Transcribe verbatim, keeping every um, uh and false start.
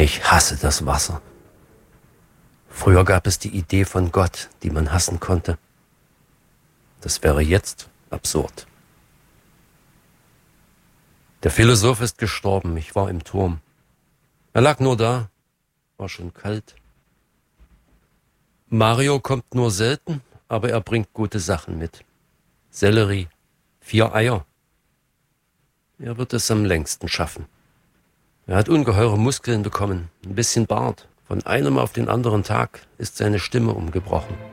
Ich hasse das Wasser. Früher gab es die Idee von Gott, die man hassen konnte. Das wäre jetzt absurd. Der Philosoph ist gestorben, ich war im Turm. Er lag nur da, war schon kalt. Mario kommt nur selten, aber er bringt gute Sachen mit. Sellerie, vier Eier. Er wird es am längsten schaffen. Er hat ungeheure Muskeln bekommen, ein bisschen Bart. Von einem auf den anderen Tag ist seine Stimme umgebrochen.